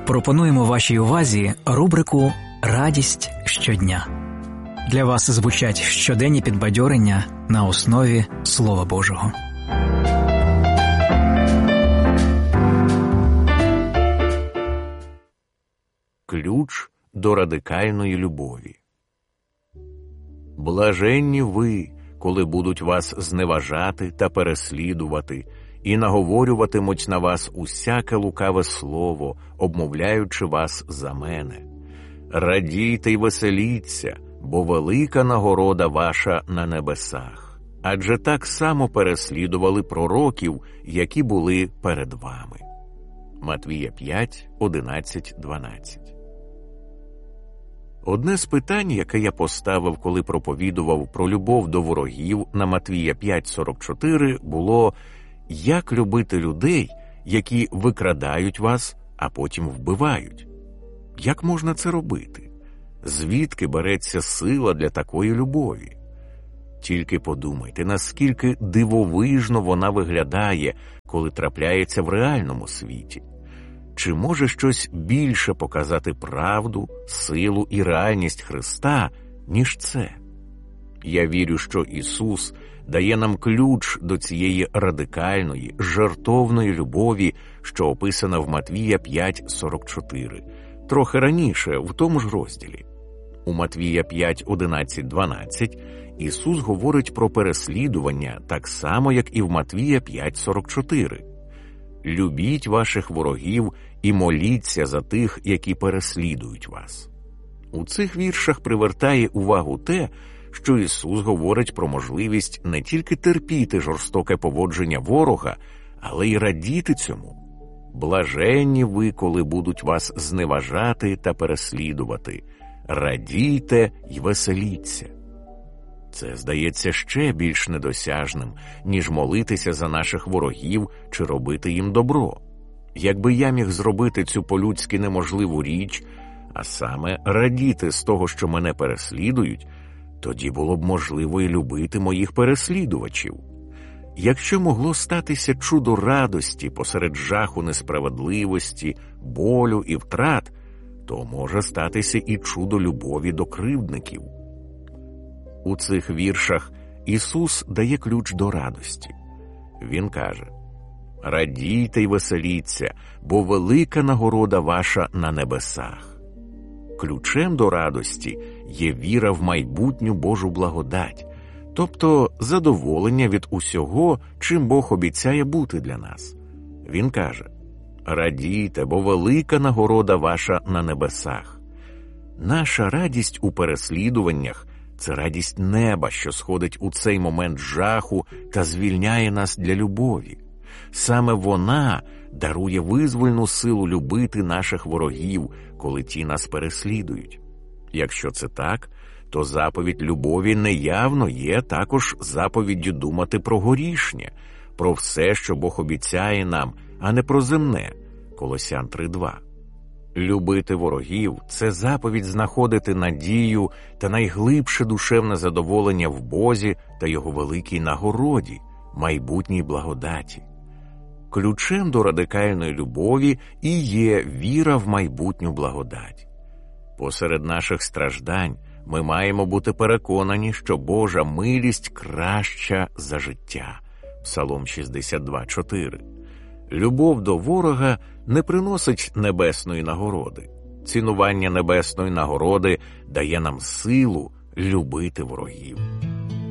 Пропонуємо вашій увазі рубрику «Радість щодня». Для вас звучать щоденні підбадьорення на основі Слова Божого. Ключ до радикальної любові. Блаженні ви, коли будуть вас зневажати та переслідувати, і наговорюватимуть на вас усяке лукаве слово, обмовляючи вас за мене. Радійте й веселіться, бо велика нагорода ваша на небесах. Адже так само переслідували пророків, які були перед вами. Матвія 5, 11, 12. Одне з питань, яке я поставив, коли проповідував про любов до ворогів на Матвія 5:44, було: як любити людей, які викрадають вас, а потім вбивають? Як можна це робити? Звідки береться сила для такої любові? Тільки подумайте, наскільки дивовижно вона виглядає, коли трапляється в реальному світі. Чи може щось більше показати правду, силу і реальність Христа, ніж це? Я вірю, що Ісус дає нам ключ до цієї радикальної, жертовної любові, що описана в Матвія 5:44, трохи раніше, в тому ж розділі. У Матвія 5:11-12 Ісус говорить про переслідування так само, як і в Матвія 5:44. «Любіть ваших ворогів і моліться за тих, які переслідують вас». У цих віршах привертає увагу те, що Ісус говорить про можливість не тільки терпіти жорстоке поводження ворога, але й радіти цьому. «Блаженні ви, коли будуть вас зневажати та переслідувати. Радійте й веселіться». Це здається ще більш недосяжним, ніж молитися за наших ворогів чи робити їм добро. Якби я міг зробити цю по-людськи неможливу річ, а саме радіти з того, що мене переслідують, тоді було б можливо і любити моїх переслідувачів. Якщо могло статися чудо радості посеред жаху несправедливості, болю і втрат, то може статися і чудо любові до кривдників. У цих віршах Ісус дає ключ до радості. Він каже: «Радійте й веселіться, бо велика нагорода ваша на небесах». Ключем до радості є віра в майбутню Божу благодать, тобто задоволення від усього, чим Бог обіцяє бути для нас. Він каже: «Радійте, бо велика нагорода ваша на небесах». Наша радість у переслідуваннях – це радість неба, що сходить у цей момент жаху та звільняє нас для любові. Саме вона дарує визвольну силу любити наших ворогів, коли ті нас переслідують. Якщо це так, то заповідь любові неявно є також заповіддю думати про горішнє, про все, що Бог обіцяє нам, а не про земне. Колосян 3:2. Любити ворогів – це заповідь знаходити надію та найглибше душевне задоволення в Бозі та Його великій нагороді, майбутній благодаті. Ключем до радикальної любові і є віра в майбутню благодать. Посеред наших страждань ми маємо бути переконані, що Божа милість краща за життя. Псалом 62:4. Любов до ворога не приносить небесної нагороди. Цінування небесної нагороди дає нам силу любити ворогів.